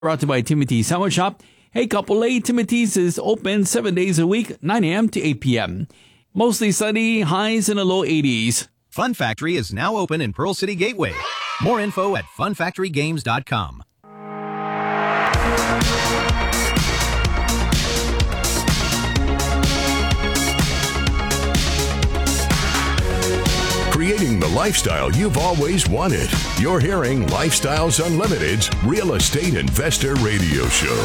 Brought to you by Timothy's Sandwich Shop. Hey, couple A, Timothy's is open 7 days a week, 9 a.m. to 8 p.m. Mostly sunny, highs in the low 80s. Fun Factory is now open in Pearl City Gateway. More info at funfactorygames.com. Creating the lifestyle you've always wanted. You're hearing Lifestyles Unlimited's Real Estate Investor Radio Show.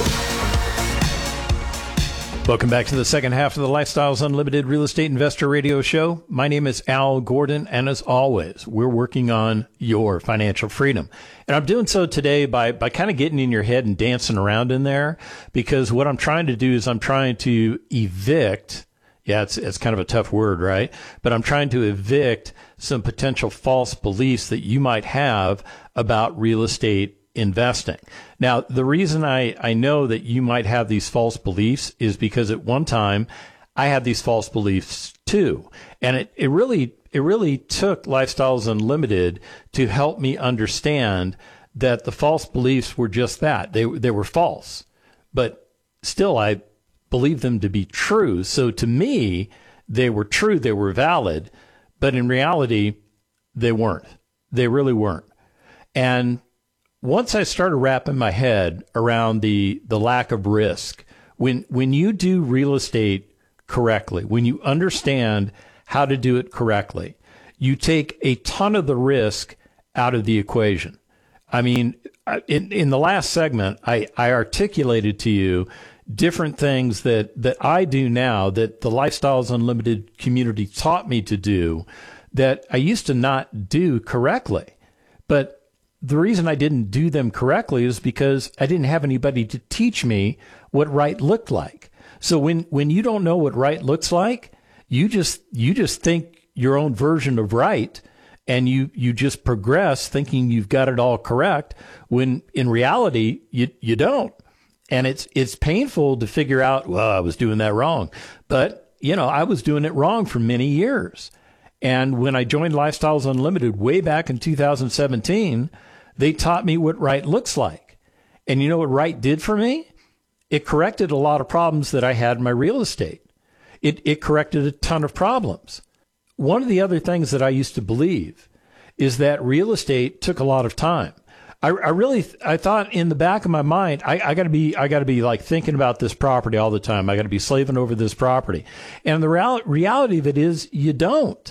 Welcome back to the second half of the Lifestyles Unlimited Real Estate Investor Radio Show. My name is Al Gordon, and as always, we're working on your financial freedom. And I'm doing so today by kind of getting in your head and dancing around in there, because what I'm trying to do is I'm trying to evict. Yeah, it's kind of a tough word, right? But I'm trying to evict some potential false beliefs that you might have about real estate investing. Now, the reason I know that you might have these false beliefs is because at one time I had these false beliefs too. And it really took Lifestyles Unlimited to help me understand that the false beliefs were just that. They were false, but still I believed them to be true. So to me, they were true, they were valid, but in reality, they weren't. They really weren't. And once I started wrapping my head around the lack of risk, when you do real estate correctly, when you understand how to do it correctly, you take a ton of the risk out of the equation. I mean, in the last segment, I articulated to you different things that I do now that the Lifestyles Unlimited community taught me to do that I used to not do correctly. But the reason I didn't do them correctly is because I didn't have anybody to teach me what right looked like. So when you don't know what right looks like, you just think your own version of right, and you just progress thinking you've got it all correct, when in reality you don't. And it's painful to figure out, well, I was doing that wrong. But, I was doing it wrong for many years. And when I joined Lifestyles Unlimited way back in 2017, they taught me what right looks like. And you know what right did for me? It corrected a lot of problems that I had in my real estate. It corrected a ton of problems. One of the other things that I used to believe is that real estate took a lot of time. I thought in the back of my mind, I gotta be like thinking about this property all the time. I gotta be slaving over this property. And the reality of it is you don't.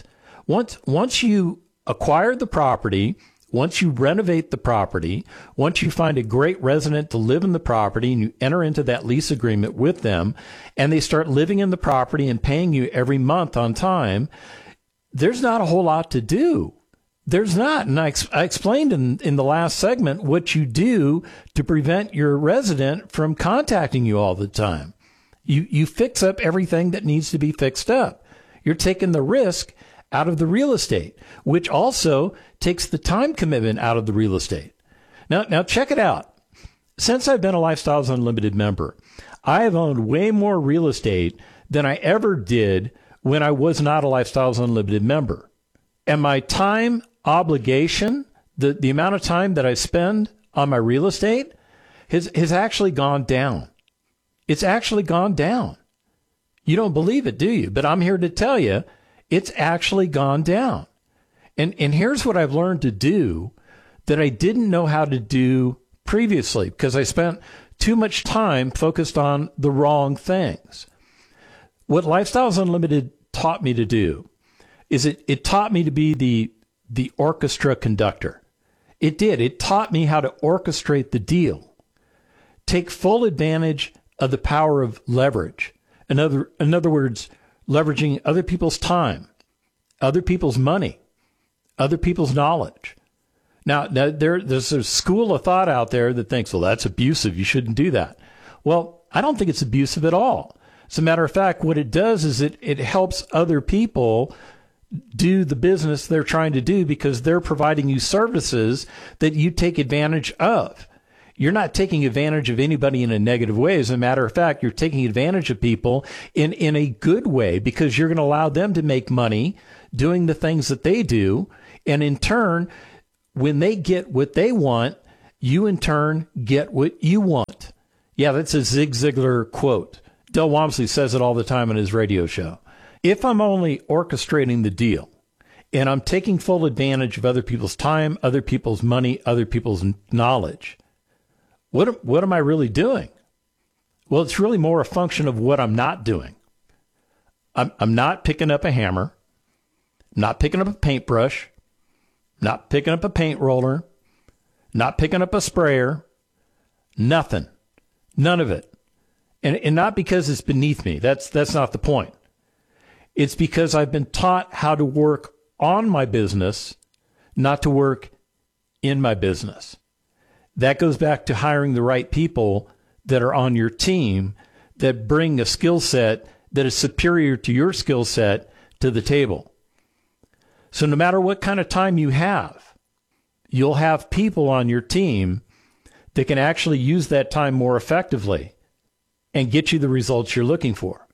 Once you acquire the property, once you renovate the property, once you find a great resident to live in the property and you enter into that lease agreement with them and they start living in the property and paying you every month on time, there's not a whole lot to do. There's not. And I explained in the last segment what you do to prevent your resident from contacting you all the time. You fix up everything that needs to be fixed up. You're taking the risk out of the real estate, which also takes the time commitment out of the real estate. Now check it out. Since I've been a Lifestyles Unlimited member, I have owned way more real estate than I ever did when I was not a Lifestyles Unlimited member. And my time obligation, the amount of time that I spend on my real estate has actually gone down. It's actually gone down. You don't believe it, do you? But I'm here to tell you, it's actually gone down. And here's what I've learned to do that I didn't know how to do previously because I spent too much time focused on the wrong things. What Lifestyles Unlimited taught me to do is it taught me to be the orchestra conductor. It did. It taught me how to orchestrate the deal. Take full advantage of the power of leverage. In other words, leveraging other people's time, other people's money, other people's knowledge. Now there's a school of thought out there that thinks, well, that's abusive. You shouldn't do that. Well, I don't think it's abusive at all. As a matter of fact, what it does is it helps other people do the business they're trying to do because they're providing you services that you take advantage of. You're not taking advantage of anybody in a negative way. As a matter of fact, you're taking advantage of people in a good way because you're going to allow them to make money doing the things that they do. And in turn, when they get what they want, you in turn get what you want. Yeah, that's a Zig Ziglar quote. Del Walmsley says it all the time on his radio show. If I'm only orchestrating the deal and I'm taking full advantage of other people's time, other people's money, other people's knowledge, what am I really doing? Well, it's really more a function of what I'm not doing. I'm not picking up a hammer, not picking up a paintbrush, not picking up a paint roller, not picking up a sprayer, nothing, none of it. And not because it's beneath me. That's not the point. It's because I've been taught how to work on my business, not to work in my business. That goes back to hiring the right people that are on your team that bring a skill set that is superior to your skill set to the table. So no matter what kind of time you have, you'll have people on your team that can actually use that time more effectively and get you the results you're looking for.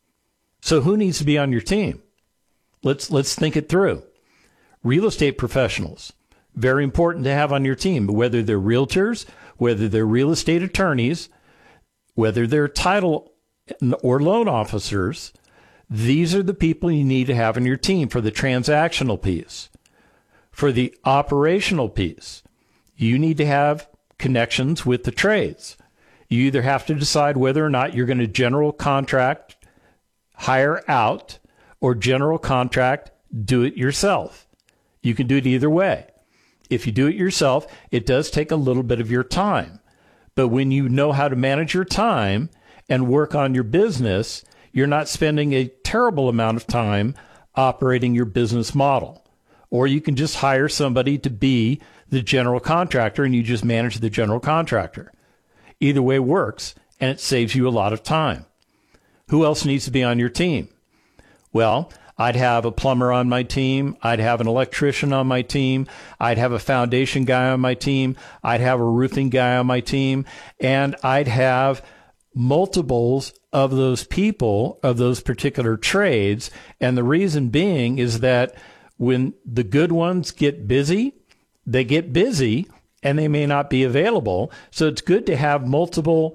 So who needs to be on your team? Let's think it through. Real estate professionals, very important to have on your team, whether they're realtors, whether they're real estate attorneys, whether they're title or loan officers. These are the people you need to have on your team for the transactional piece. For the operational piece, you need to have connections with the trades. You either have to decide whether or not you're going to general contract, hire out, or general contract, do it yourself. You can do it either way. If you do it yourself, it does take a little bit of your time. But when you know how to manage your time and work on your business, you're not spending a terrible amount of time operating your business model. Or you can just hire somebody to be the general contractor and you just manage the general contractor. Either way works, and it saves you a lot of time. Who else needs to be on your team? Well, I'd have a plumber on my team. I'd have an electrician on my team. I'd have a foundation guy on my team. I'd have a roofing guy on my team. And I'd have multiples of those people, of those particular trades. And the reason being is that when the good ones get busy, they get busy and they may not be available. So it's good to have multiple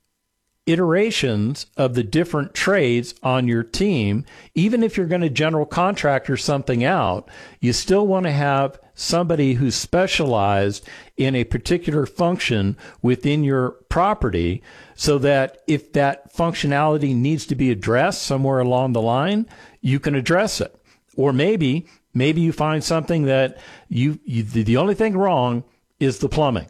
iterations of the different trades on your team. Even if you're going to general contractor something out, you still want to have somebody who's specialized in a particular function within your property so that if that functionality needs to be addressed somewhere along the line, you can address it. Or maybe you find something that the only thing wrong is the plumbing.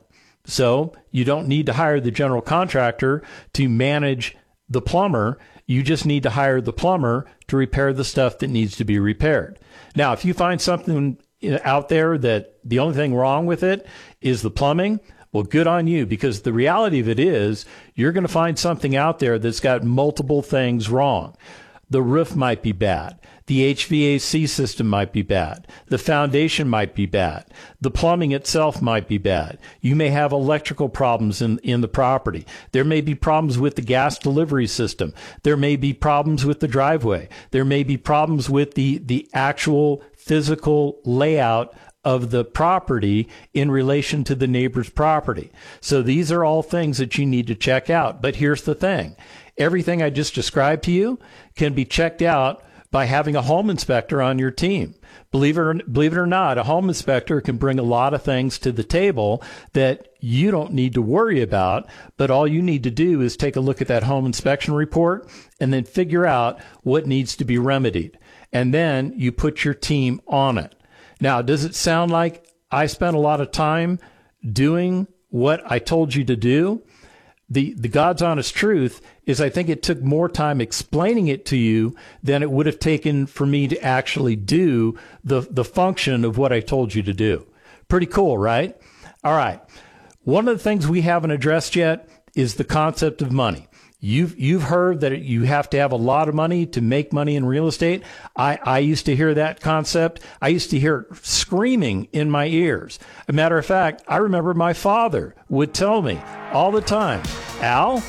So you don't need to hire the general contractor to manage the plumber. You just need to hire the plumber to repair the stuff that needs to be repaired. Now, if you find something out there that the only thing wrong with it is the plumbing, well, good on you, because the reality of it is you're going to find something out there that's got multiple things wrong. The roof might be bad. The HVAC system might be bad. The foundation might be bad. The plumbing itself might be bad. You may have electrical problems in the property. There may be problems with the gas delivery system. There may be problems with the driveway. There may be problems with the actual physical layout of the property in relation to the neighbor's property. So these are all things that you need to check out. But here's the thing. Everything I just described to you can be checked out by having a home inspector on your team. Believe it or not, a home inspector can bring a lot of things to the table that you don't need to worry about, but all you need to do is take a look at that home inspection report and then figure out what needs to be remedied. And then you put your team on it. Now, does it sound like I spent a lot of time doing what I told you to do? The God's honest truth is I think it took more time explaining it to you than it would have taken for me to actually do the function of what I told you to do. Pretty cool, right? All right. One of the things we haven't addressed yet is the concept of money. You've heard that you have to have a lot of money to make money in real estate. I used to hear that concept. I used to hear it screaming in my ears. As a matter of fact, I remember my father would tell me all the time, Al,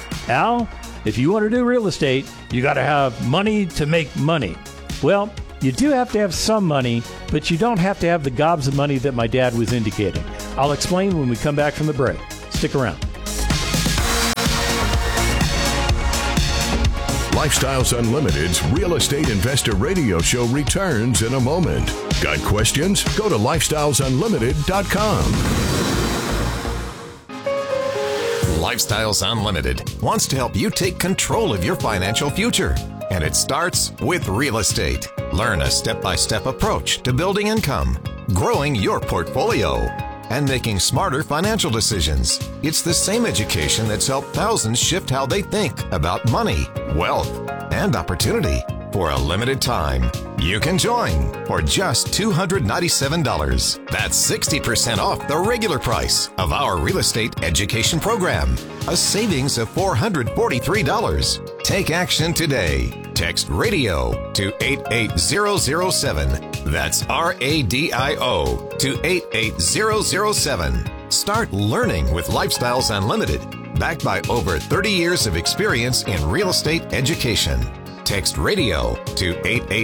if you want to do real estate, you got to have money to make money. Well, you do have to have some money, but you don't have to have the gobs of money that my dad was indicating. I'll explain when we come back from the break. Stick around. Lifestyles Unlimited's Real Estate Investor Radio Show returns in a moment. Got questions? Go to lifestylesunlimited.com. Lifestyles Unlimited wants to help you take control of your financial future. And it starts with real estate. Learn a step-by-step approach to building income, growing your portfolio, and making smarter financial decisions. It's the same education that's helped thousands shift how they think about money, wealth, and opportunity. For a limited time, you can join for just $297. That's 60% off the regular price of our real estate education program. A savings of $443. Take action today. Text RADIO to 88007. That's RADIO to 88007. Start learning with Lifestyles Unlimited, backed by over 30 years of experience in real estate education. Text RADIO to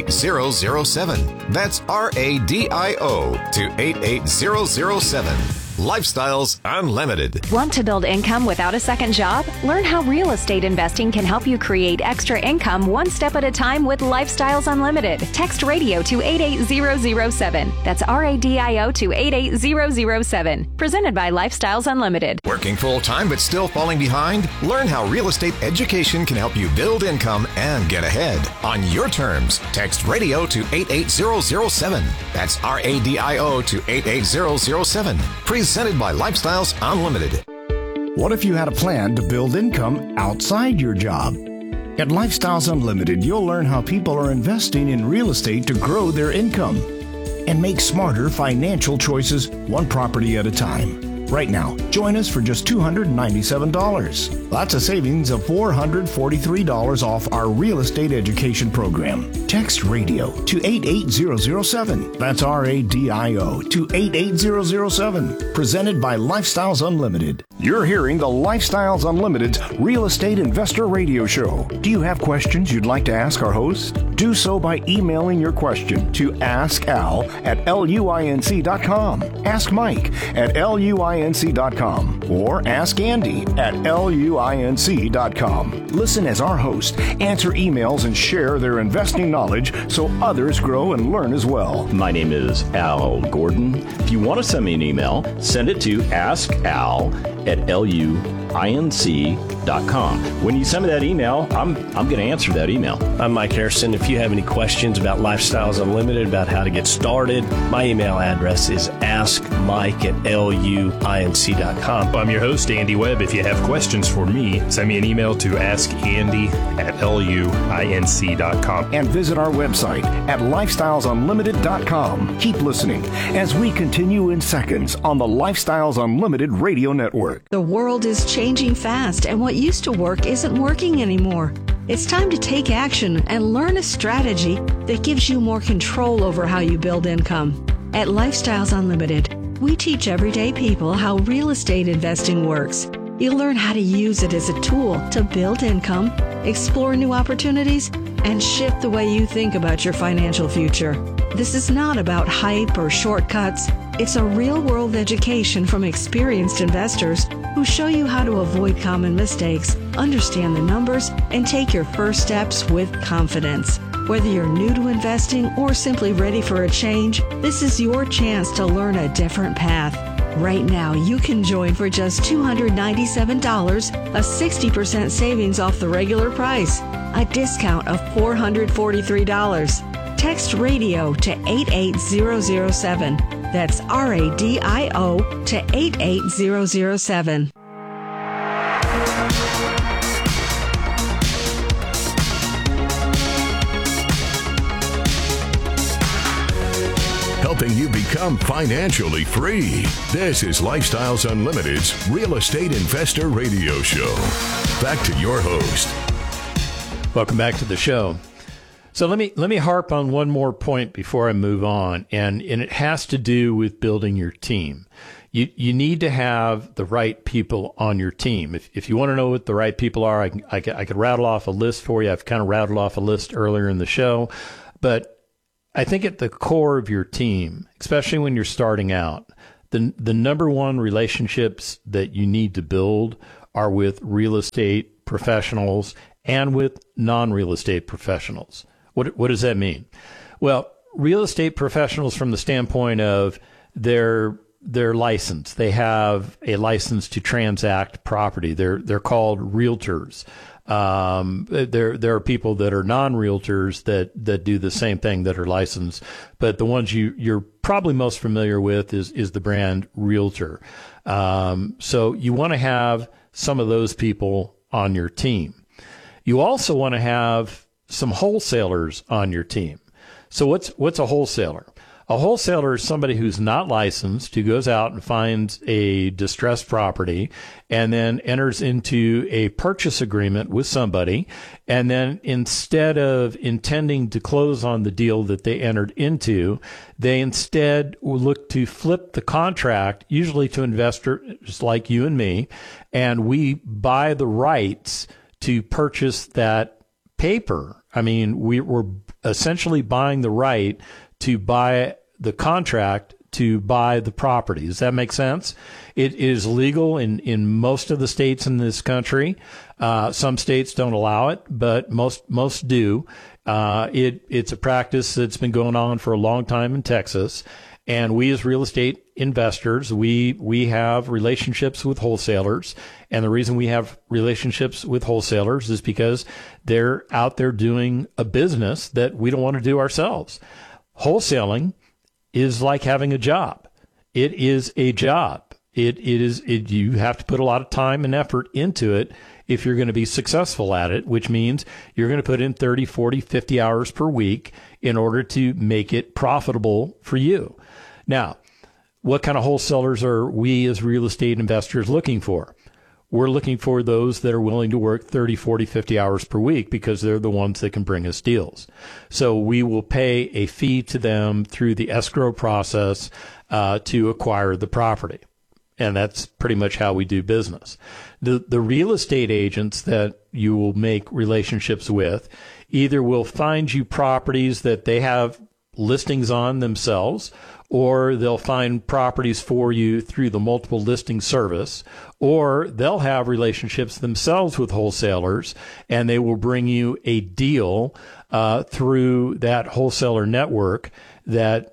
88007. That's RADIO to 88007. Lifestyles Unlimited. Want to build income without a second job? Learn how real estate investing can help you create extra income one step at a time with Lifestyles Unlimited. Text RADIO to 88007. That's RADIO to 88007. Presented by Lifestyles Unlimited. Working full-time but still falling behind? Learn how real estate education can help you build income and get ahead. On your terms, text RADIO to 88007. That's RADIO to 88007. Presented by Lifestyles Unlimited. What if you had a plan to build income outside your job? At Lifestyles Unlimited, you'll learn how people are investing in real estate to grow their income and make smarter financial choices one property at a time. Right now, join us for just $297. That's a savings of $443 off our real estate education program. Text RADIO to 88007. That's RADIO to 88007. Presented by Lifestyles Unlimited. You're hearing the Lifestyles Unlimited's Real Estate Investor Radio Show. Do you have questions you'd like to ask our host? Do so by emailing your question to askal@luinc.com, ask Mike at luinc.com, or ask Andy at luinc.com. Listen as our hosts answer emails and share their investing knowledge so others grow and learn as well. My name is Al Gordon. If you want to send me an email, send it to askal@luinc.com. When you send me that email, I'm going to answer that email. I'm Mike Harrison. If you have any questions about Lifestyles Unlimited, about how to get started, my email address is askmike@luinc.com. I'm your host, Andy Webb. If you have questions for me, send me an email to askandy@luinc.com. And visit our website at lifestylesunlimited.com. Keep listening as we continue in seconds on the Lifestyles Unlimited Radio Network. The world is changing fast, and what used to work isn't working anymore. It's time to take action and learn a strategy that gives you more control over how you build income. At Lifestyles Unlimited, we teach everyday people how real estate investing works. You'll learn how to use it as a tool to build income, explore new opportunities, and shift the way you think about your financial future. This is not about hype or shortcuts. It's a real-world education from experienced investors who show you how to avoid common mistakes, understand the numbers, and take your first steps with confidence. Whether you're new to investing or simply ready for a change, this is your chance to learn a different path. Right now, you can join for just $297, a 60% savings off the regular price, a discount of $443. Text RADIO to 88007. That's RADIO to 88007. Helping you become financially free. This is Lifestyles Unlimited's Real Estate Investor Radio Show. Back to your host. Welcome back to the show. So let me harp on one more point before I move on, and it has to do with building your team. You need to have the right people on your team. If you want to know what the right people are, I could rattle off a list for you. I've kind of rattled off a list earlier in the show, but I think at the core of your team, especially when you're starting out, the number one relationships that you need to build are with real estate professionals and with non-real estate professionals. What does that mean? Well, real estate professionals from the standpoint of their license. They have a license to transact property. They're called realtors. There are people that are non-realtors that do the same thing, that are licensed, but the ones you're probably most familiar with is the brand Realtor. So you want to have some of those people on your team. You also want to have some wholesalers on your team. So what's a wholesaler? A wholesaler is somebody who's not licensed, who goes out and finds a distressed property and then enters into a purchase agreement with somebody. And then instead of intending to close on the deal that they entered into, they instead will look to flip the contract, usually to investors like you and me, and we buy the rights to purchase that paper. I mean, we're essentially buying the right to buy the contract to buy the property. Does that make sense? It is legal in most of the states in this country. Some states don't allow it, but most do. It's a practice that's been going on for a long time in Texas. And we as real estate investors, we have relationships with wholesalers. And the reason we have relationships with wholesalers is because they're out there doing a business that we don't want to do ourselves. Wholesaling is like having a job. It is a job. You have to put a lot of time and effort into it if you're going to be successful at it, which means you're going to put in 30, 40, 50 hours per week in order to make it profitable for you. Now, what kind of wholesalers are we as real estate investors looking for? We're looking for those that are willing to work 30, 40, 50 hours per week because they're the ones that can bring us deals. So we will pay a fee to them through the escrow process to acquire the property. And that's pretty much how we do business. The real estate agents that you will make relationships with either will find you properties that they have listings on themselves, or they'll find properties for you through the multiple listing service, or they'll have relationships themselves with wholesalers, and they will bring you a deal through that wholesaler network. That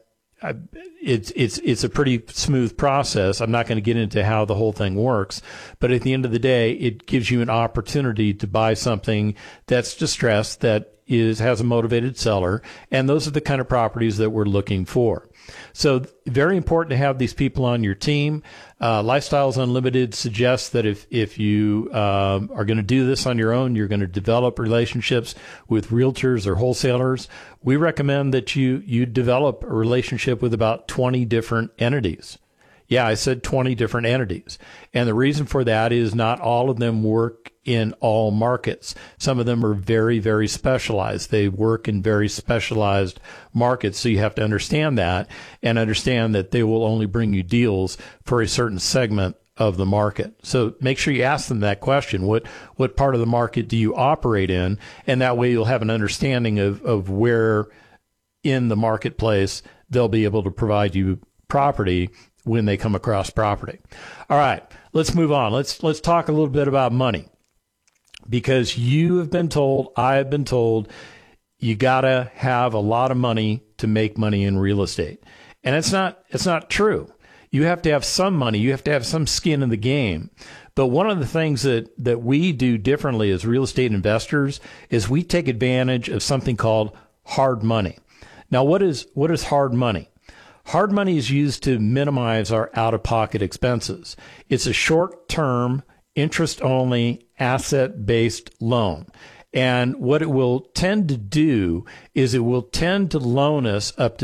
it's a pretty smooth process. I'm not going to get into how the whole thing works, but at the end of the day, it gives you an opportunity to buy something that's distressed, that has a motivated seller, and those are the kind of properties that we're looking for. So very important to have these people on your team. Lifestyles Unlimited suggests that if you are going to do this on your own, you're going to develop relationships with realtors or wholesalers. We recommend that you develop a relationship with about 20 different entities. Yeah, I said 20 different entities. And the reason for that is not all of them work in all markets. Some of them are very, very specialized. They work in very specialized markets. So you have to understand that, and understand that they will only bring you deals for a certain segment of the market. So make sure you ask them that question. What part of the market do you operate in? And that way you'll have an understanding of where in the marketplace they'll be able to provide you property when they come across property. All right, let's move on. Let's talk a little bit about money, because you have been told, I have been told, you gotta have a lot of money to make money in real estate. And it's not true. You have to have some money. You have to have some skin in the game. But one of the things that we do differently as real estate investors is we take advantage of something called hard money. Now, what is hard money? Hard money is used to minimize our out-of-pocket expenses. It's a short-term, interest-only, asset-based loan. And what it will tend to do is it will tend to loan us up to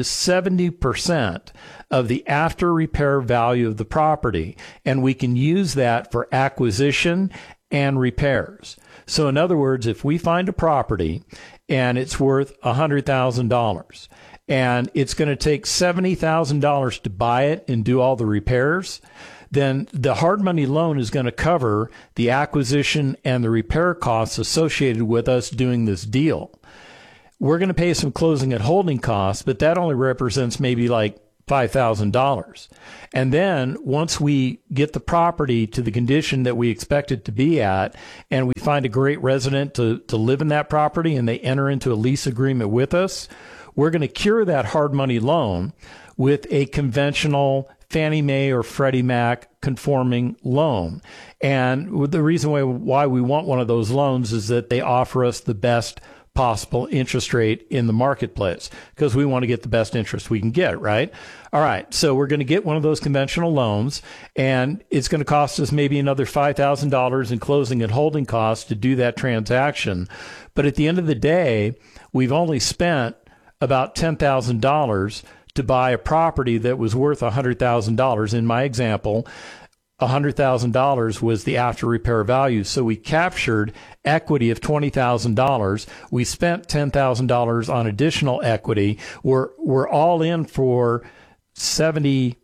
70% of the after-repair value of the property, and we can use that for acquisition and repairs. So in other words, if we find a property and it's worth $100,000, and it's going to take $70,000 to buy it and do all the repairs, then the hard money loan is going to cover the acquisition and the repair costs associated with us doing this deal. We're going to pay some closing and holding costs, but that only represents maybe like $5,000. And then once we get the property to the condition that we expect it to be at, and we find a great resident to live in that property and they enter into a lease agreement with us, we're going to cure that hard money loan with a conventional Fannie Mae or Freddie Mac conforming loan. And the reason why we want one of those loans is that they offer us the best possible interest rate in the marketplace, because we want to get the best interest we can get, right? All right, so we're going to get one of those conventional loans, and it's going to cost us maybe another $5,000 in closing and holding costs to do that transaction. But at the end of the day, we've only spent about $10,000 to buy a property that was worth $100,000. In my example, $100,000 was the after repair value. So we captured equity of $20,000. We spent $10,000 on additional equity. We're all in for $80,000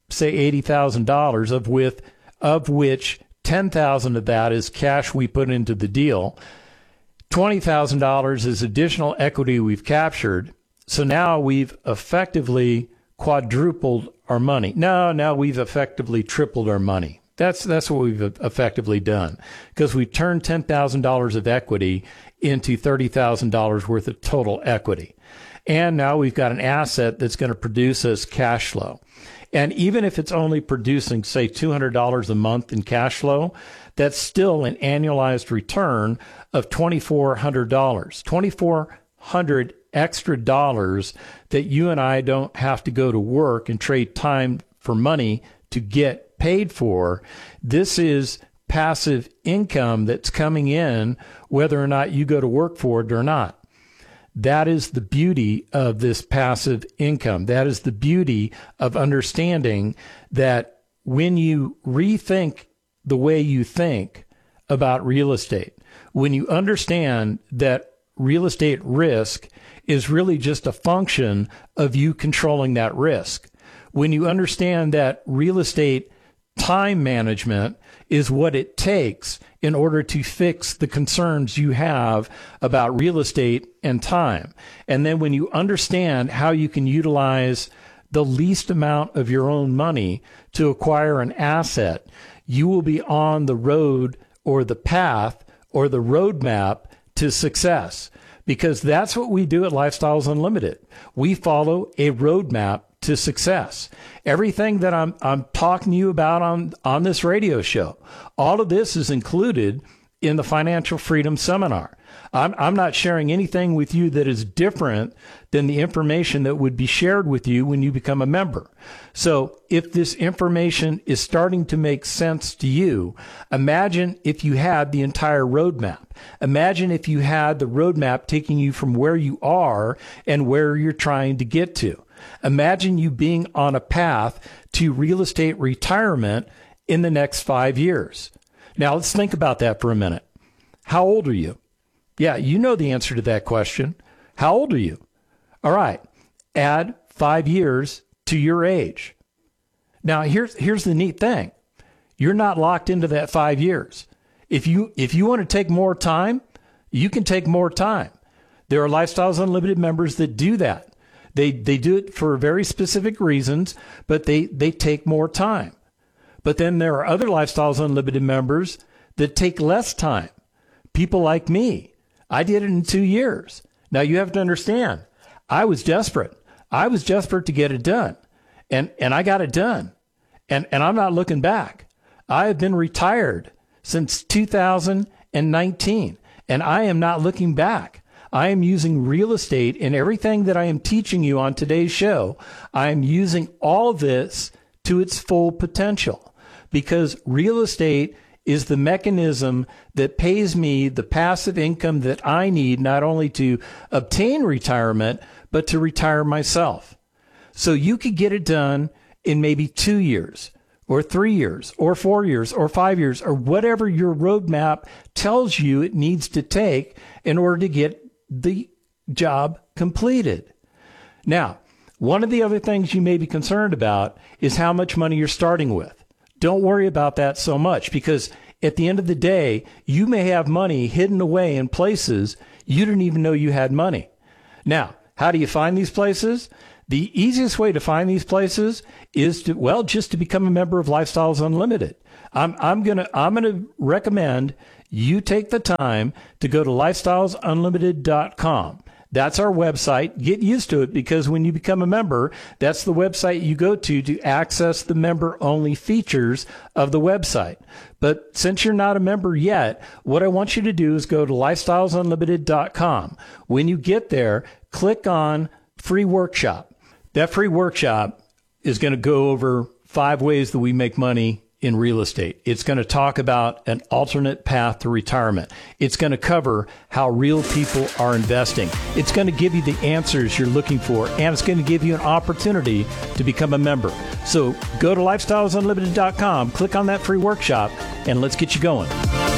of which $10,000 of that is cash we put into the deal. $20,000 is additional equity we've captured. So now we've effectively quadrupled our money. No, we've effectively tripled our money. That's what we've effectively done, because we've turned $10,000 of equity into $30,000 worth of total equity. And now we've got an asset that's going to produce us cash flow. And even if it's only producing, say, $200 a month in cash flow, that's still an annualized return of $2,400. $2,400 extra dollars that you and I don't have to go to work and trade time for money to get paid for. This is passive income that's coming in whether or not you go to work for it or not. That is the beauty of this passive income. That is the beauty of understanding that when you rethink the way you think about real estate, when you understand that real estate risk is really just a function of you controlling that risk, when you understand that real estate time management is what it takes in order to fix the concerns you have about real estate and time, and then when you understand how you can utilize the least amount of your own money to acquire an asset, you will be on the road or the path or the roadmap to success. Because that's what we do at Lifestyles Unlimited. We follow a roadmap to success. Everything that I'm talking to you about on this radio show, all of this is included in the Financial Freedom Seminar. I'm not sharing anything with you that is different than the information that would be shared with you when you become a member. So if this information is starting to make sense to you, imagine if you had the entire roadmap. Imagine if you had the roadmap taking you from where you are and where you're trying to get to. Imagine you being on a path to real estate retirement in the next 5 years. Now, let's think about that for a minute. How old are you? Yeah, you know the answer to that question. How old are you? All right, add 5 years to your age. Now, here's the neat thing. You're not locked into that 5 years. If you want to take more time, you can take more time. There are Lifestyles Unlimited members that do that. They do it for very specific reasons, but they take more time. But then there are other Lifestyles Unlimited members that take less time. People like me. I did it in 2 years. Now, you have to understand, I was desperate. I was desperate to get it done. And I got it done. And I'm not looking back. I have been retired since 2019, and I am not looking back. I am using real estate in everything that I am teaching you on today's show. I am using all of this to its full potential, because real estate is the mechanism that pays me the passive income that I need not only to obtain retirement, but to retire myself. So you could get it done in maybe 2 years or 3 years or 4 years or 5 years or whatever your roadmap tells you it needs to take in order to get the job completed. Now, one of the other things you may be concerned about is how much money you're starting with. Don't worry about that so much, because at the end of the day, you may have money hidden away in places you didn't even know you had money. Now, how do you find these places? The easiest way to find these places is just to become a member of Lifestyles Unlimited. I'm gonna recommend you take the time to go to lifestylesunlimited.com. That's our website. Get used to it, because when you become a member, that's the website you go to access the member-only features of the website. But since you're not a member yet, what I want you to do is go to lifestylesunlimited.com. When you get there, click on Free Workshop. That free workshop is going to go over 5 ways that we make money in real estate. It's going to talk about an alternate path to retirement. It's going to cover how real people are investing. It's going to give you the answers you're looking for, and it's going to give you an opportunity to become a member. So go to lifestylesunlimited.com, click on that free workshop, and let's get you going.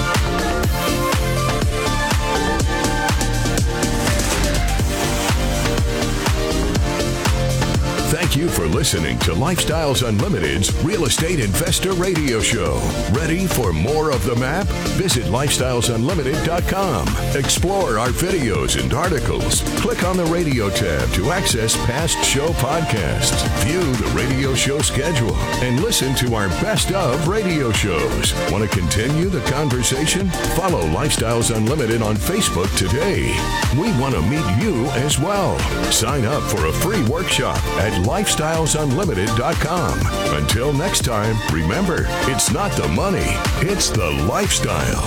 Thank you for listening to Lifestyles Unlimited's Real Estate Investor Radio Show. Ready for more of the map? Visit lifestylesunlimited.com. Explore our videos and articles. Click on the radio tab to access past show podcasts. View the radio show schedule and listen to our best of radio shows. Want to continue the conversation? Follow Lifestyles Unlimited on Facebook today. We want to meet you as well. Sign up for a free workshop at lifestylesunlimited.com. Until next time, remember, it's not the money, it's the lifestyle.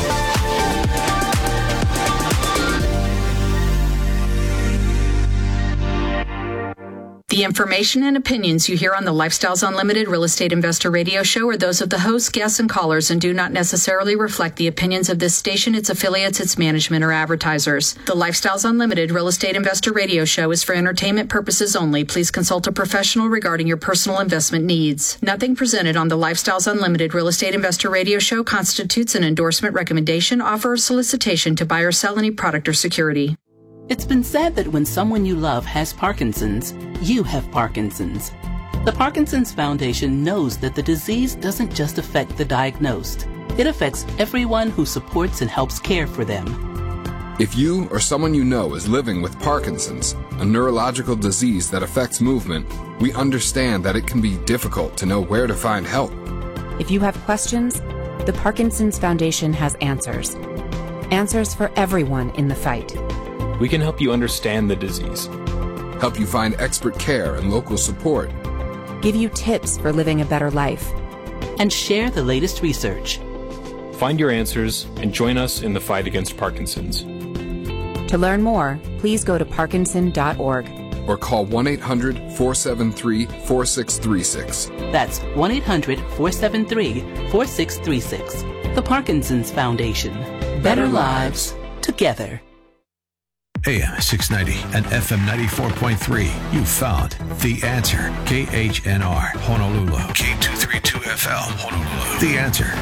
The information and opinions you hear on the Lifestyles Unlimited Real Estate Investor Radio Show are those of the hosts, guests, and callers and do not necessarily reflect the opinions of this station, its affiliates, its management, or advertisers. The Lifestyles Unlimited Real Estate Investor Radio Show is for entertainment purposes only. Please consult a professional regarding your personal investment needs. Nothing presented on the Lifestyles Unlimited Real Estate Investor Radio Show constitutes an endorsement, recommendation, offer, or solicitation to buy or sell any product or security. It's been said that when someone you love has Parkinson's, you have Parkinson's. The Parkinson's Foundation knows that the disease doesn't just affect the diagnosed. It affects everyone who supports and helps care for them. If you or someone you know is living with Parkinson's, a neurological disease that affects movement, we understand that it can be difficult to know where to find help. If you have questions, the Parkinson's Foundation has answers. Answers for everyone in the fight. We can help you understand the disease, help you find expert care and local support, give you tips for living a better life, and share the latest research. Find your answers and join us in the fight against Parkinson's. To learn more, please go to parkinson.org or call 1-800-473-4636. That's 1-800-473-4636. The Parkinson's Foundation. Better lives together. AM 690 and FM 94.3. You found The Answer. KHNR, Honolulu. K232FL, Honolulu. The Answer.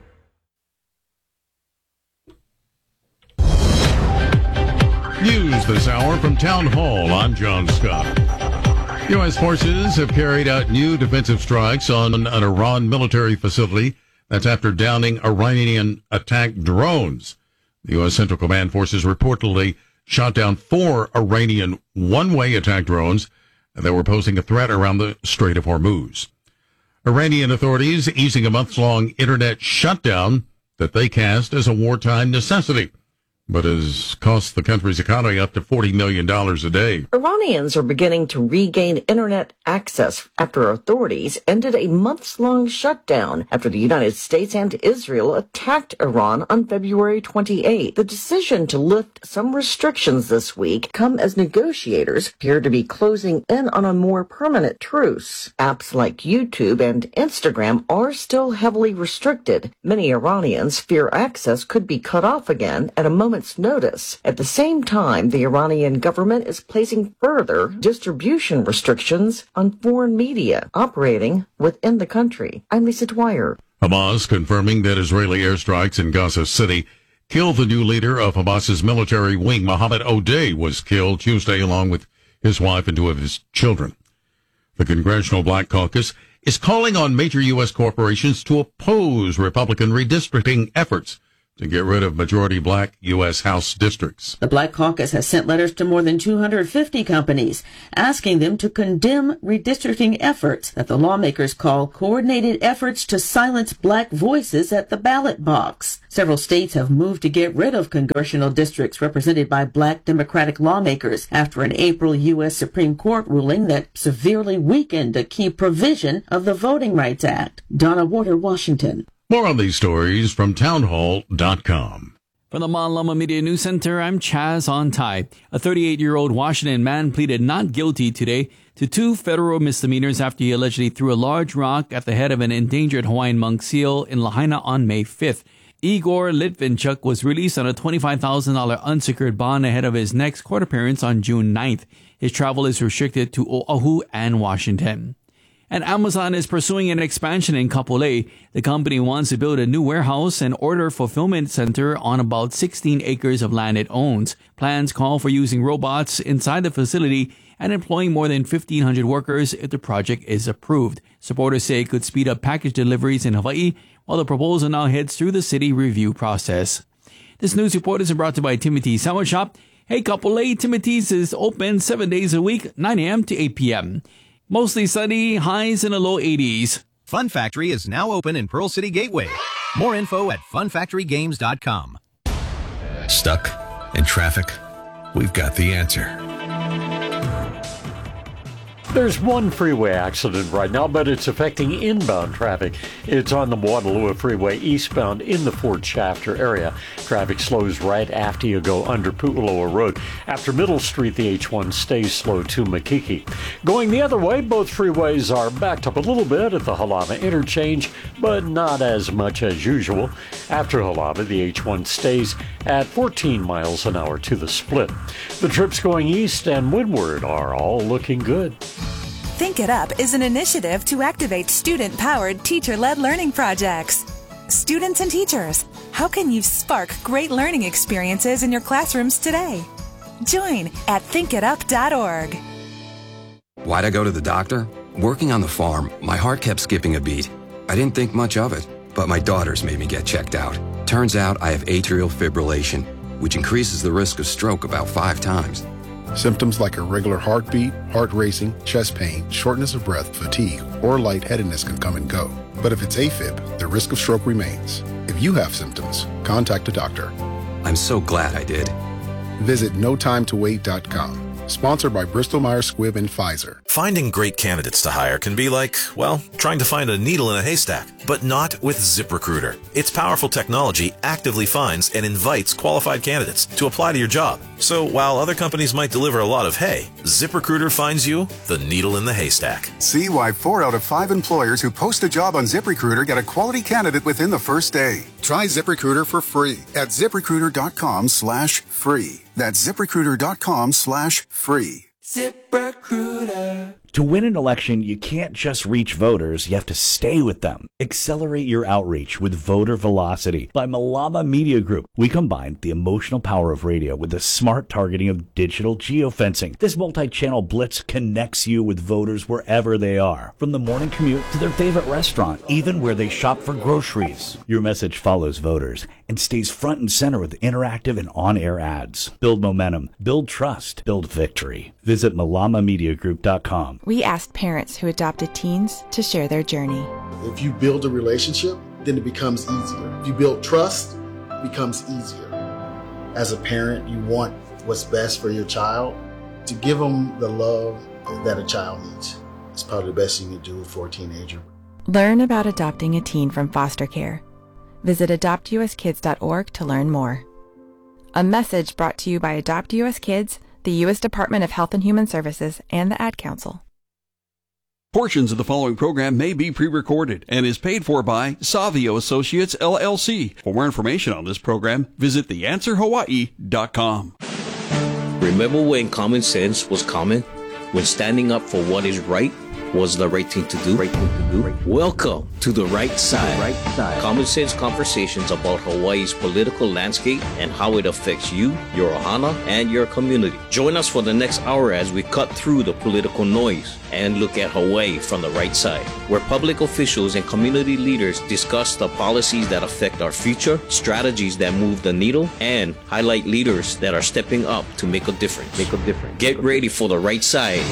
News this hour from Town Hall. I'm John Scott. U.S. forces have carried out new defensive strikes on an Iran military facility. That's after downing Iranian-attacked drones. The U.S. Central Command forces reportedly shot down 4 Iranian one-way attack drones that were posing a threat around the Strait of Hormuz. Iranian authorities easing a months-long internet shutdown that they cast as a wartime necessity, but has cost the country's economy up to $40 million a day. Iranians are beginning to regain internet access after authorities ended a months-long shutdown after the United States and Israel attacked Iran on February 28. The decision to lift some restrictions this week come as negotiators appear to be closing in on a more permanent truce. Apps like YouTube and Instagram are still heavily restricted. Many Iranians fear access could be cut off again at a moment's notice. At the same time, the Iranian government is placing further distribution restrictions on foreign media operating within the country. I'm Lisa Dwyer. Hamas confirming that Israeli airstrikes in Gaza City killed the new leader of Hamas's military wing. Mohammed Odeh was killed Tuesday along with his wife and 2 of his children. The Congressional Black Caucus is calling on major U.S. corporations to oppose Republican redistricting efforts to get rid of majority black U.S. House districts. The Black Caucus has sent letters to more than 250 companies asking them to condemn redistricting efforts that the lawmakers call coordinated efforts to silence black voices at the ballot box. Several states have moved to get rid of congressional districts represented by black Democratic lawmakers after an April U.S. Supreme Court ruling that severely weakened a key provision of the Voting Rights Act. Donna Warder, Washington. More on these stories from townhall.com. From the Malama Media News Center, I'm Chaz Ontai. A 38-year-old Washington man pleaded not guilty today to 2 federal misdemeanors after he allegedly threw a large rock at the head of an endangered Hawaiian monk seal in Lahaina on May 5th. Igor Litvinchuk was released on a $25,000 unsecured bond ahead of his next court appearance on June 9th. His travel is restricted to Oahu and Washington. And Amazon is pursuing an expansion in Kapolei. The company wants to build a new warehouse and order fulfillment center on about 16 acres of land it owns. Plans call for using robots inside the facility and employing more than 1,500 workers if the project is approved. Supporters say it could speed up package deliveries in Hawaii, while the proposal now heads through the city review process. This news report is brought to you by Timothy Sandwich Shop. Hey, Kapolei, Timothy's is open 7 days a week, 9 a.m. to 8 p.m. Mostly sunny, highs in the low 80s. Fun Factory is now open in Pearl City Gateway. More info at funfactorygames.com. Stuck in traffic? We've got the answer. There's one freeway accident right now, but it's affecting inbound traffic. It's on the Waterloo Freeway eastbound in the Fort Shafter area. Traffic slows right after you go under Pu'uloa Road. After Middle Street, the H1 stays slow to Makiki. Going the other way, both freeways are backed up a little bit at the Halama interchange, but not as much as usual. After Halama, the H1 stays at 14 miles an hour to the split. The trips going east and windward are all looking good. Think It Up is an initiative to activate student-powered, teacher-led learning projects. Students and teachers, how can you spark great learning experiences in your classrooms today? Join at thinkitup.org. Why'd I go to the doctor? Working on the farm, my heart kept skipping a beat. I didn't think much of it, but my daughters made me get checked out. Turns out I have atrial fibrillation, which increases the risk of stroke about 5 times. Symptoms like irregular heartbeat, heart racing, chest pain, shortness of breath, fatigue, or lightheadedness can come and go. But if it's AFib, the risk of stroke remains. If you have symptoms, contact a doctor. I'm so glad I did. Visit notimetowait.com. Sponsored by Bristol-Myers Squibb and Pfizer. Finding great candidates to hire can be like, well, trying to find a needle in a haystack, but not with ZipRecruiter. Its powerful technology actively finds and invites qualified candidates to apply to your job. So while other companies might deliver a lot of hay, ZipRecruiter finds you the needle in the haystack. See why 4 out of 5 employers who post a job on ZipRecruiter get a quality candidate within the first day. Try ZipRecruiter for free at ZipRecruiter.com/free. That's ZipRecruiter.com/free. ZipRecruiter. To win an election, you can't just reach voters, you have to stay with them. Accelerate your outreach with Voter Velocity by Malama Media Group. We combine the emotional power of radio with the smart targeting of digital geofencing. This multi-channel blitz connects you with voters wherever they are, from the morning commute to their favorite restaurant, even where they shop for groceries. Your message follows voters and stays front and center with interactive and on-air ads. Build momentum, build trust, build victory. Visit malamamediagroup.com. We asked parents who adopted teens to share their journey. If you build a relationship, then it becomes easier. If you build trust, it becomes easier. As a parent, you want what's best for your child. To give them the love that a child needs. It's probably the best you can do for a teenager. Learn about adopting a teen from foster care. Visit adoptuskids.org to learn more. A message brought to you by Adopt US Kids, the U.S. Department of Health and Human Services, and the Ad Council. Portions of the following program may be pre-recorded and is paid for by Savio Associates, LLC. For more information on this program, visit theanswerhawaii.com. Remember when common sense was common? When standing up for what is right was the right thing to do. Welcome to The Right Side. Common sense conversations about Hawaii's political landscape and how it affects you, your ohana, and your community. Join us for the next hour as we cut through the political noise and look at Hawaii from the right side, where public officials and community leaders discuss the policies that affect our future, strategies that move the needle, and highlight leaders that are stepping up to make a difference. Get ready for The Right Side,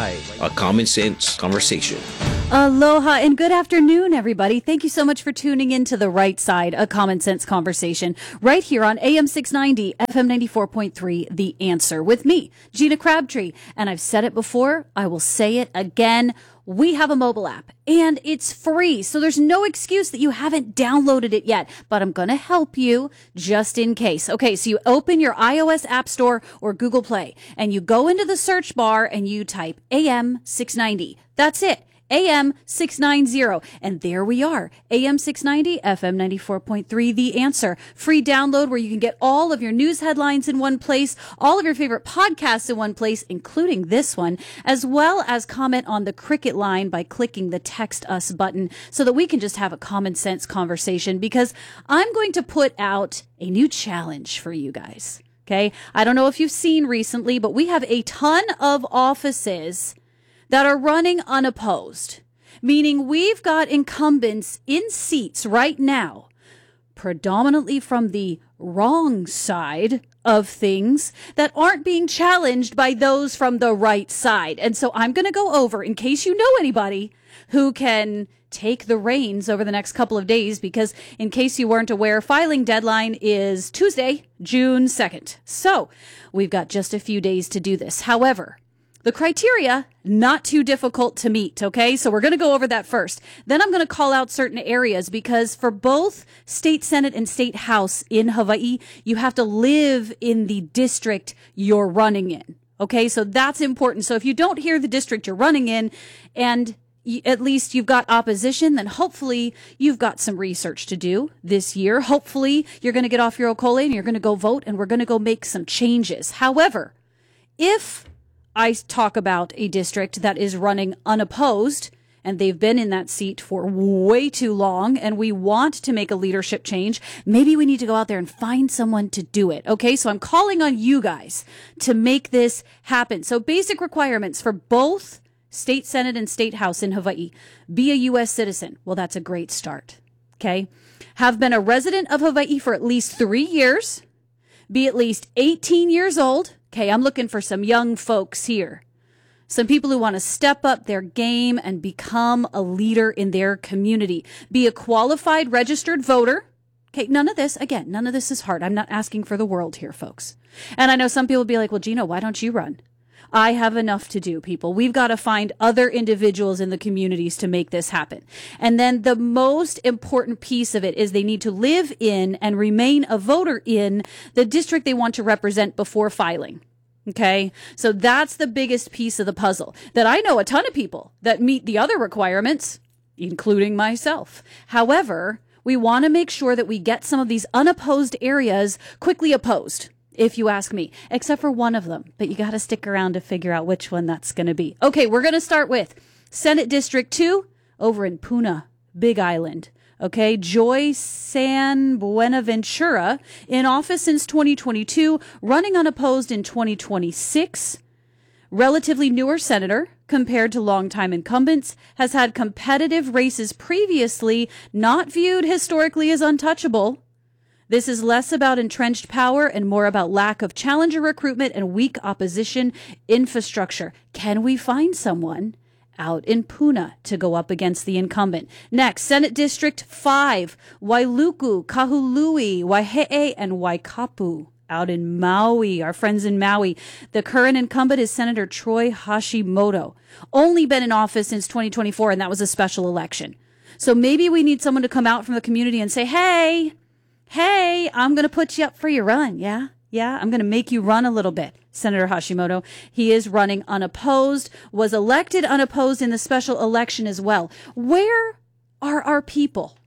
a common sense conversation. Aloha and good afternoon, everybody. Thank you so much for tuning in to The Right Side, a common sense conversation, right here on AM 690, FM 94.3, The Answer, with me, Gina Crabtree. And I've said it before, I will say it again. We have a mobile app and it's free. So there's no excuse that you haven't downloaded it yet, but I'm going to help you just in case. Okay. So you open your iOS App Store or Google Play and you go into the search bar and you type AM 690. That's it. AM 690. And there we are. AM 690, FM 94.3, The Answer. Free download where you can get all of your news headlines in one place, all of your favorite podcasts in one place, including this one, as well as comment on the Cricket line by clicking the Text Us button so that we can just have a common sense conversation, because I'm going to put out a new challenge for you guys. Okay. I don't know if you've seen recently, but we have a ton of offices that are running unopposed, meaning we've got incumbents in seats right now, predominantly from the wrong side of things, that aren't being challenged by those from the right side. And so I'm going to go over, in case you know anybody who can take the reins over the next couple of days, because in case you weren't aware, filing deadline is Tuesday, June 2nd. So we've got just a few days to do this. However, the criteria, not too difficult to meet, okay? So we're going to go over that first. Then I'm going to call out certain areas, because for both state Senate and state House in Hawaii, you have to live in the district you're running in, okay? So that's important. So if you don't hear the district you're running in and at least you've got opposition, then hopefully you've got some research to do this year. Hopefully you're going to get off your okole and you're going to go vote, and we're going to go make some changes. However, if I talk about a district that is running unopposed and they've been in that seat for way too long and we want to make a leadership change, maybe we need to go out there and find someone to do it. Okay, so I'm calling on you guys to make this happen. So basic requirements for both state Senate and state House in Hawaii: be a U.S. citizen. Well, that's a great start. Okay. Have been a resident of Hawaii for at least 3 years. Be at least 18 years old. Okay, I'm looking for some young folks here. Some people who want to step up their game and become a leader in their community. Be a qualified registered voter. Okay, none of this is hard. I'm not asking for the world here, folks. And I know some people will be like, well, Gina, why don't you run? I have enough to do, people. We've got to find other individuals in the communities to make this happen. And then the most important piece of it is they need to live in and remain a voter in the district they want to represent before filing. Okay. So that's the biggest piece of the puzzle, that I know a ton of people that meet the other requirements, including myself. However, we want to make sure that we get some of these unopposed areas quickly opposed, if you ask me, except for one of them. But you got to stick around to figure out which one that's going to be. Okay, we're going to start with Senate District 2 over in Puna, Big Island. Okay, Joy San Buenaventura, in office since 2022, running unopposed in 2026. Relatively newer senator compared to longtime incumbents, has had competitive races previously, not viewed historically as untouchable. This is less about entrenched power and more about lack of challenger recruitment and weak opposition infrastructure. Can we find someone out in Puna to go up against the incumbent? Next, Senate District 5, Wailuku, Kahului, Waihe'e, and Waikapu. Out in Maui, our friends in Maui. The current incumbent is Senator Troy Hashimoto. Only been in office since 2024, and that was a special election. So maybe we need someone to come out from the community and say, hey, I'm going to put you up for your run. Yeah, I'm going to make you run a little bit. Senator Hashimoto, he is running unopposed, was elected unopposed in the special election as well. Where are our people?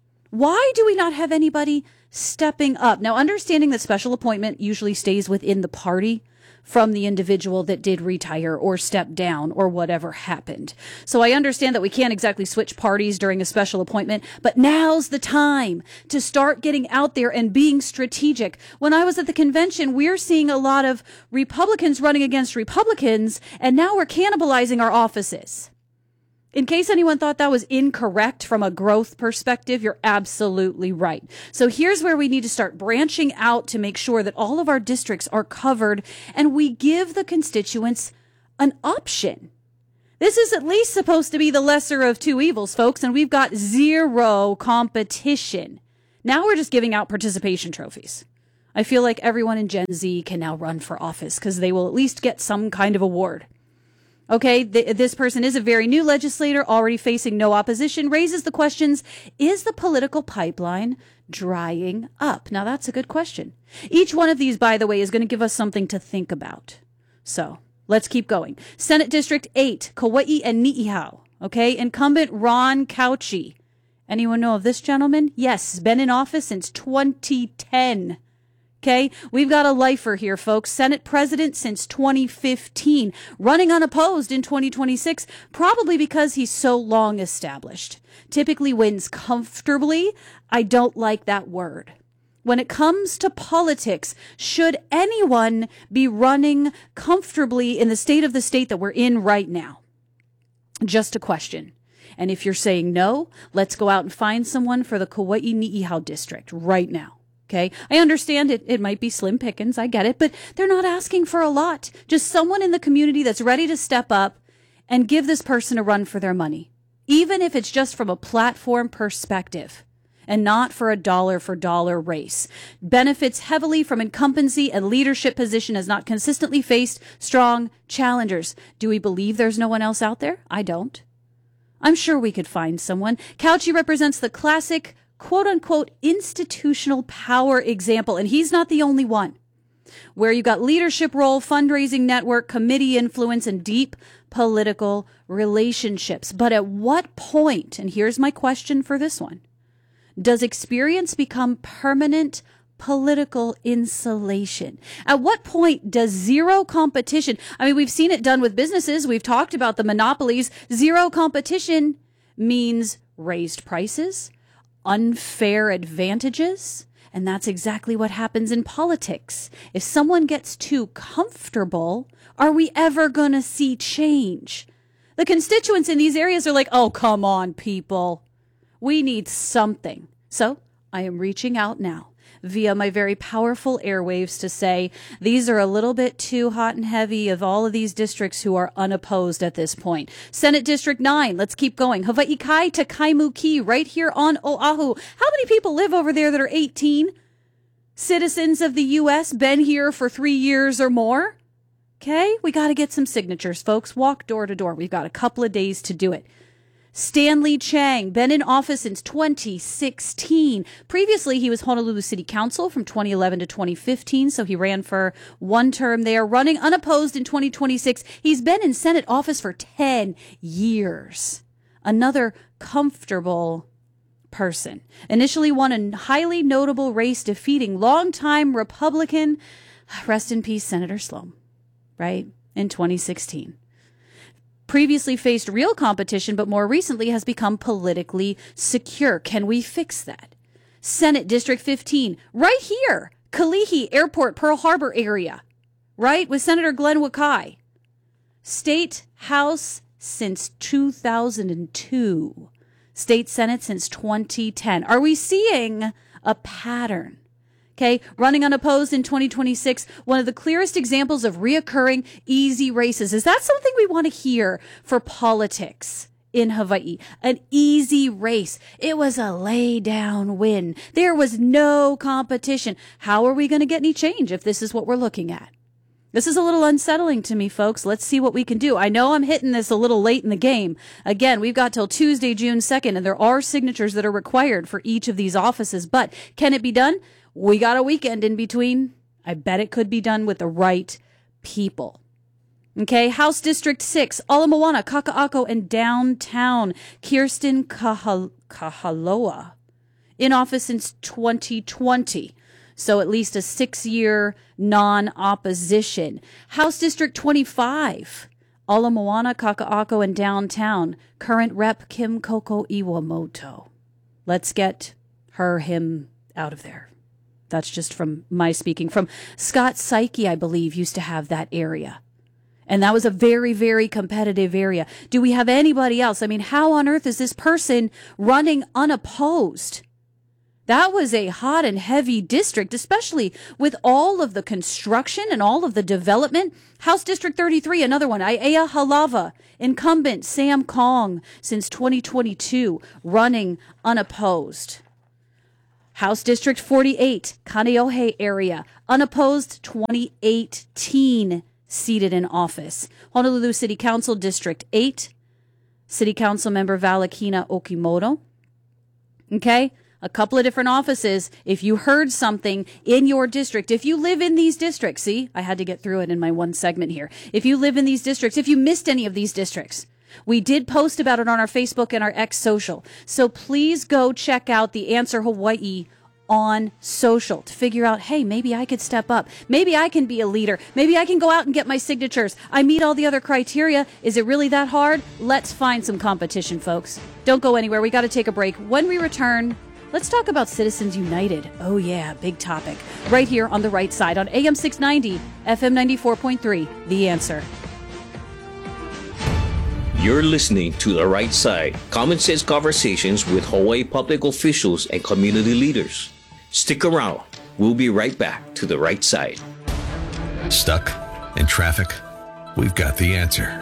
Why do we not have anybody stepping up? Now, understanding that special appointment usually stays within the party from the individual that did retire or step down or whatever happened. So I understand that we can't exactly switch parties during a special appointment, but now's the time to start getting out there and being strategic. When I was at the convention, we're seeing a lot of Republicans running against Republicans, and now we're cannibalizing our offices. In case anyone thought that was incorrect from a growth perspective, you're absolutely right. So here's where we need to start branching out to make sure that all of our districts are covered and we give the constituents an option. This is at least supposed to be the lesser of two evils, folks, and we've got zero competition. Now we're just giving out participation trophies. I feel like everyone in Gen Z can now run for office because they will at least get some kind of award. Okay, this person is a very new legislator, already facing no opposition, raises the questions, is the political pipeline drying up? Now, that's a good question. Each one of these, by the way, is going to give us something to think about. So, let's keep going. Senate District 8, Kauai and Ni'ihau. Okay, incumbent Ron Cauchi. Anyone know of this gentleman? Yes, been in office since 2010. Okay, we've got a lifer here, folks. Senate president since 2015, running unopposed in 2026, probably because he's so long established. Typically wins comfortably. I don't like that word. When it comes to politics, should anyone be running comfortably in the state that we're in right now? Just a question. And if you're saying no, let's go out and find someone for the Kauai Ni'ihau district right now. Okay, I understand it might be slim pickings. I get it, but they're not asking for a lot. Just someone in the community that's ready to step up and give this person a run for their money, even if it's just from a platform perspective and not for a dollar for dollar race. Benefits heavily from incumbency and leadership position, has not consistently faced strong challengers. Do we believe there's no one else out there? I don't. I'm sure we could find someone. Cauchi represents the classic quote-unquote institutional power example, and he's not the only one, where you got leadership role, fundraising network, committee influence, and deep political relationships. But at what point, and here's my question for this one, does experience become permanent political insulation? At what point does zero competition, I mean, we've seen it done with businesses, we've talked about the monopolies, zero competition means raised prices, unfair advantages, and that's exactly what happens in politics. If someone gets too comfortable, are we ever going to see change? The constituents in these areas are like, oh, come on, people. We need something. So I am reaching out now via my very powerful airwaves to say these are a little bit too hot and heavy of all of these districts who are unopposed at this point. Senate District 9, let's keep going. Hawaii Kai to Kaimuki, right here on Oahu. How many people live over there that are 18? Citizens of the U.S., been here for 3 years or more? Okay, we got to get some signatures, folks. Walk door to door. We've got a couple of days to do it. Stanley Chang, been in office since 2016. Previously, he was Honolulu City Council from 2011 to 2015, so he ran for one term there, running unopposed in 2026. He's been in Senate office for 10 years. Another comfortable person. Initially won a highly notable race, defeating longtime Republican, rest in peace, Senator Sloan, right, in 2016. Previously faced real competition, but more recently has become politically secure. Can we fix that? Senate District 15, right here, Kalihi Airport, Pearl Harbor area, right, with Senator Glenn Wakai. State House since 2002. State Senate since 2010. Are we seeing a pattern? Okay, running unopposed in 2026, one of the clearest examples of reoccurring easy races. Is that something we want to hear for politics in Hawaii? An easy race. It was a lay down win. There was no competition. How are we going to get any change if this is what we're looking at? This is a little unsettling to me, folks. Let's see what we can do. I know I'm hitting this a little late in the game. Again, we've got till Tuesday, June 2nd, and there are signatures that are required for each of these offices. But can it be done? We got a weekend in between. I bet it could be done with the right people. Okay, House District 6, Ala Moana, Kaka'ako, and downtown, Kirsten Kahaloa, in office since 2020. So at least a 6-year non-opposition. House District 25, Ala Moana, Kaka'ako, and downtown. Current Rep Kim Koko Iwamoto. Let's get him out of there. That's just from my speaking. From Scott Psyche, I believe, used to have that area. And that was a very, very competitive area. Do we have anybody else? I mean, how on earth is this person running unopposed? That was a hot and heavy district, especially with all of the construction and all of the development. House District 33, another one. Aiea Halava, incumbent Sam Kong since 2022, running unopposed. House District 48, Kaneohe area, unopposed 2018, seated in office. Honolulu City Council District 8, City Council member Valakina Okimoto. Okay, a couple of different offices. If you heard something in your district, if you live in these districts, see, I had to get through it in my one segment here. If you live in these districts, if you missed any of these districts, we did post about it on our Facebook and our X social. So please go check out the Answer Hawaii on social to figure out, hey, maybe I could step up. Maybe I can be a leader. Maybe I can go out and get my signatures. I meet all the other criteria. Is it really that hard? Let's find some competition, folks. Don't go anywhere. We got to take a break. When we return, let's talk about Citizens United. Oh, yeah, big topic. Right here on the right side on AM 690, FM 94.3, The Answer. You're listening to The Right Side, common sense conversations with Hawaii public officials and community leaders. Stick around. We'll be right back to The Right Side. Stuck in traffic? We've got the answer.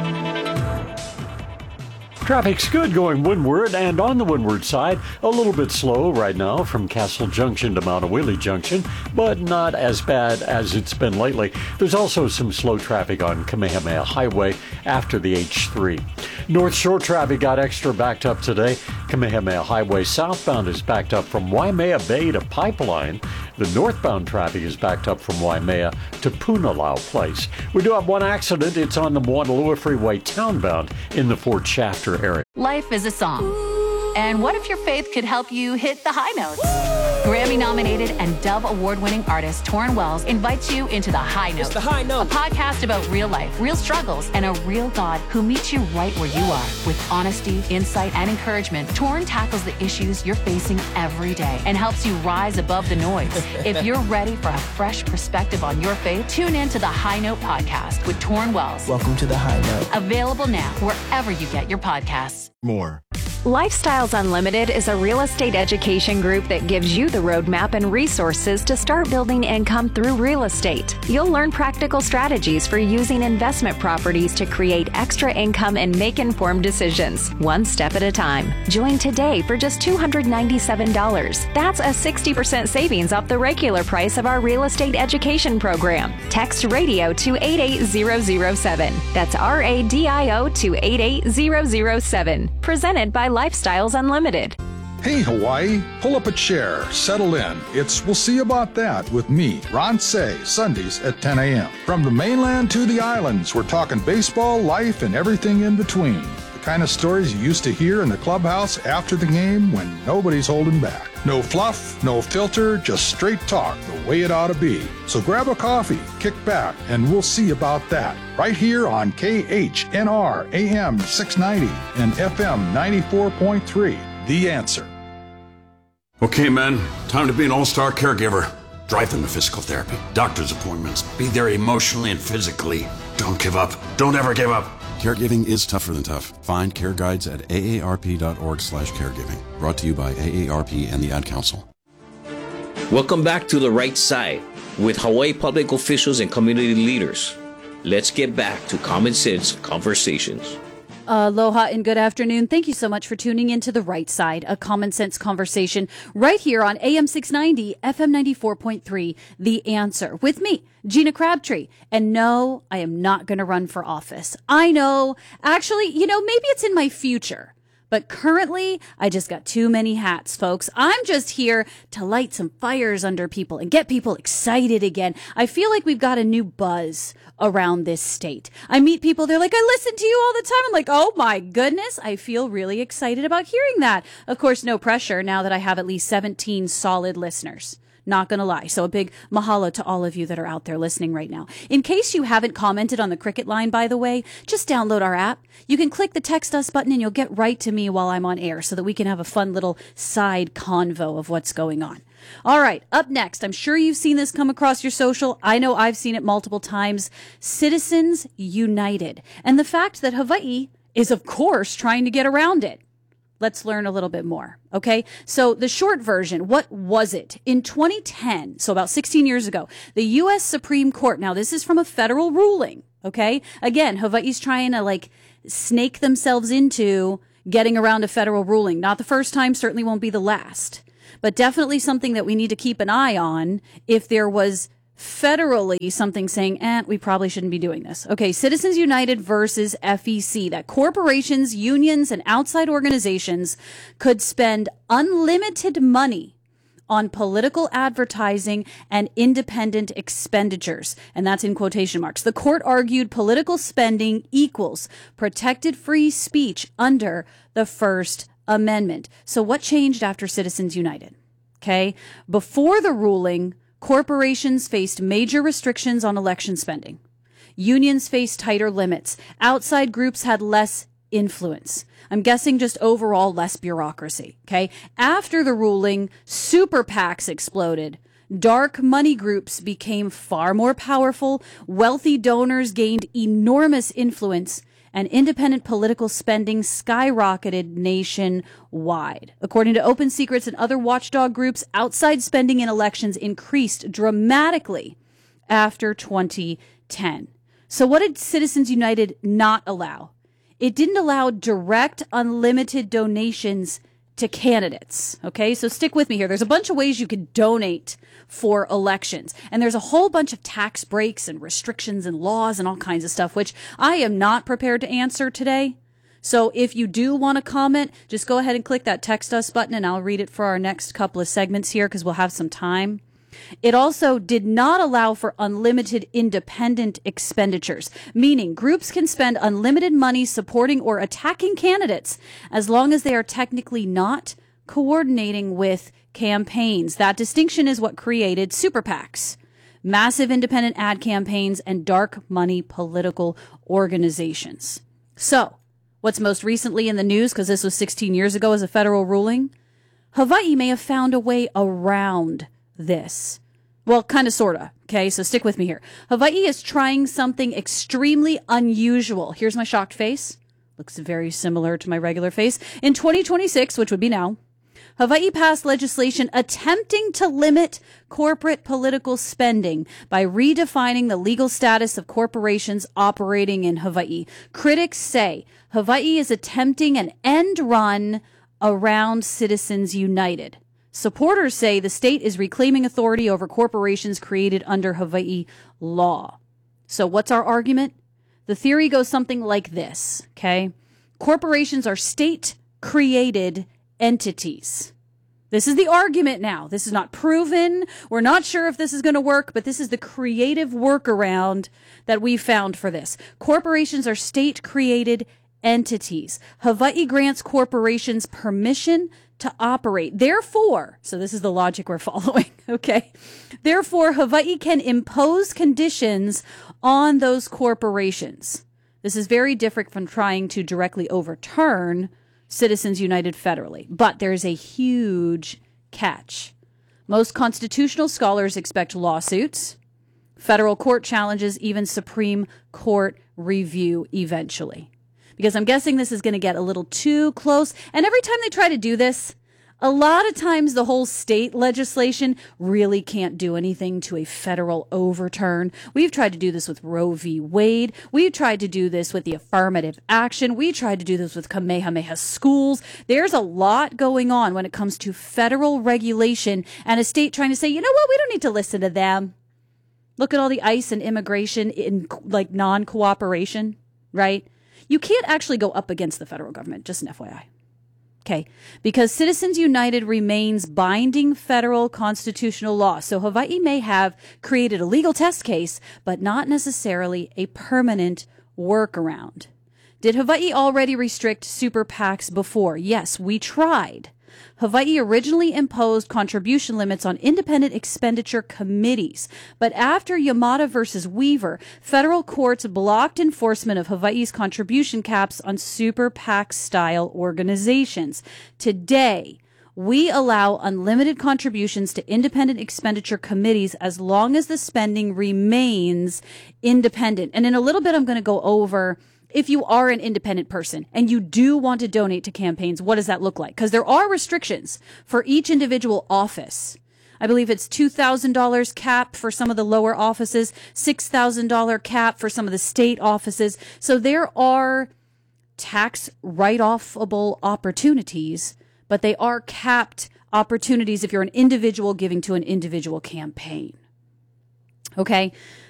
Traffic's good going windward, and on the windward side, a little bit slow right now from Castle Junction to Maunawili Junction, but not as bad as it's been lately. There's also some slow traffic on Kamehameha Highway after the H3. North Shore traffic got extra backed up today. Kamehameha Highway southbound is backed up from Waimea Bay to Pipeline. The northbound traffic is backed up from Waimea to Punalau Place. We do have one accident. It's on the Moanalua Freeway townbound in the Fort Shafter area. Life is a song. And what if your faith could help you hit the high notes? Grammy-nominated and Dove Award-winning artist Torrin Wells invites you into The High Note. It's The High Note. A podcast about real life, real struggles, and a real God who meets you right where you are. With honesty, insight, and encouragement, Torrin tackles the issues you're facing every day and helps you rise above the noise. If you're ready for a fresh perspective on your faith, tune in to The High Note podcast with Torrin Wells. Welcome to The High Note. Available now wherever you get your podcasts. More. Lifestyles Unlimited is a real estate education group that gives you the roadmap and resources to start building income through real estate. You'll learn practical strategies for using investment properties to create extra income and make informed decisions, one step at a time. Join today for just $297. That's a 60% savings off the regular price of our real estate education program. Text RADIO to 88007. That's RADIO to 88007. Presented by Lifestyles Unlimited. Hey Hawaii, pull up a chair, settle in. It's We'll See About That with me, Ron Say, Sundays at 10 a.m. From the mainland to the islands, we're talking baseball, life, and everything in between. The kind of stories you used to hear in the clubhouse after the game when nobody's holding back. No fluff, no filter, just straight talk, the way it ought to be. So grab a coffee, kick back, and we'll see about that. Right here on KHNR AM 690 and FM 94.3, The Answer. Okay, men, time to be an all-star caregiver. Drive them to physical therapy, doctor's appointments, be there emotionally and physically. Don't give up. Don't ever give up. Caregiving is tougher than tough. Find care guides at aarp.org/caregiving. Brought to you by AARP and the Ad Council. Welcome back to The Right Side with Hawaii public officials and community leaders. Let's get back to common sense conversations. Aloha and good afternoon. Thank you so much for tuning in to The Right Side, a common sense conversation right here on AM 690, FM 94.3, The Answer. With me, Gina Crabtree. And no, I am not going to run for office. I know. Actually, maybe it's in my future. But currently, I just got too many hats, folks. I'm just here to light some fires under people and get people excited again. I feel like we've got a new buzz around this state. I meet people, they're like, I listen to you all the time. I'm like, oh my goodness, I feel really excited about hearing that. Of course, no pressure now that I have at least 17 solid listeners. Not going to lie. So a big mahalo to all of you that are out there listening right now. In case you haven't commented on the Cricket line, by the way, just download our app. You can click the text us button and you'll get right to me while I'm on air so that we can have a fun little side convo of what's going on. All right, up next, I'm sure you've seen this come across your social. I know I've seen it multiple times. Citizens United. And the fact that Hawaii is, of course, trying to get around it. Let's learn a little bit more, okay? So the short version, what was it? In 2010, so about 16 years ago, the U.S. Supreme Court, now this is from a federal ruling, okay? Again, Hawaii's trying to snake themselves into getting around a federal ruling. Not the first time, certainly won't be the last, but definitely something that we need to keep an eye on if there was federally something saying, we probably shouldn't be doing this. Okay, Citizens United versus FEC, that corporations, unions, and outside organizations could spend unlimited money on political advertising and independent expenditures. And that's in quotation marks. The court argued political spending equals protected free speech under the First Amendment. So what changed after Citizens United? Okay, before the ruling, corporations faced major restrictions on election spending. Unions faced tighter limits. Outside groups had less influence. I'm guessing just overall less bureaucracy. Okay. After the ruling, super PACs exploded. Dark money groups became far more powerful. Wealthy donors gained enormous influence. And independent political spending skyrocketed nationwide. According to Open Secrets and other watchdog groups, outside spending in elections increased dramatically after 2010. So what did Citizens United not allow? It didn't allow direct, unlimited donations to candidates. Okay, so stick with me here. There's a bunch of ways you could donate for elections. And there's a whole bunch of tax breaks and restrictions and laws and all kinds of stuff, which I am not prepared to answer today. So if you do want to comment, just go ahead and click that text us button and I'll read it for our next couple of segments here because we'll have some time. It also did not allow for unlimited independent expenditures, meaning groups can spend unlimited money supporting or attacking candidates as long as they are technically not coordinating with campaigns. That distinction is what created super PACs, massive independent ad campaigns, and dark money political organizations. So, what's most recently in the news, because this was 16 years ago as a federal ruling, Hawaii may have found a way around this. Well, kind of, sort of. Okay, so stick with me here. Hawaii is trying something extremely unusual. Here's my shocked face. Looks very similar to my regular face. In 2026, which would be now, Hawaii passed legislation attempting to limit corporate political spending by redefining the legal status of corporations operating in Hawaii. Critics say Hawaii is attempting an end run around Citizens United. Supporters say the state is reclaiming authority over corporations created under Hawaii law. So what's our argument? The theory goes something like this, okay? Corporations are state-created entities. This is the argument now. This is not proven. We're not sure if this is going to work, but this is the creative workaround that we found for this. Corporations are state-created entities. Hawaii grants corporations permission to operate. Therefore, so this is the logic we're following, okay? Therefore, Hawaii can impose conditions on those corporations. This is very different from trying to directly overturn Citizens United federally. But there's a huge catch. Most constitutional scholars expect lawsuits, federal court challenges, even Supreme Court review eventually. Because I'm guessing this is going to get a little too close. And every time they try to do this, a lot of times the whole state legislation really can't do anything to a federal overturn. We've tried to do this with Roe v. Wade. We've tried to do this with the affirmative action. We tried to do this with Kamehameha schools. There's a lot going on when it comes to federal regulation and a state trying to say, you know what, we don't need to listen to them. Look at all the ICE and immigration in non-cooperation, right? You can't actually go up against the federal government, just an FYI. Okay, because Citizens United remains binding federal constitutional law. So Hawaii may have created a legal test case, but not necessarily a permanent workaround. Did Hawaii already restrict super PACs before? Yes, we tried. Hawaii originally imposed contribution limits on independent expenditure committees, but after Yamada versus Weaver, federal courts blocked enforcement of Hawaii's contribution caps on super PAC-style organizations. Today, we allow unlimited contributions to independent expenditure committees as long as the spending remains independent. And in a little bit, I'm going to go over, if you are an independent person and you do want to donate to campaigns, what does that look like? Because there are restrictions for each individual office. I believe it's $2,000 cap for some of the lower offices, $6,000 cap for some of the state offices. So there are tax write-offable opportunities, but they are capped opportunities if you're an individual giving to an individual campaign. Okay?